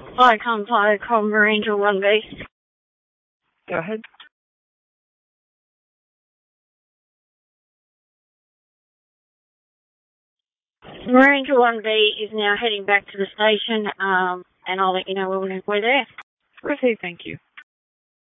Viacom Viacom Ranger 1B. Go ahead. Ranger 1B is now heading back to the station, and I'll let you know when we're there. Okay, thank you.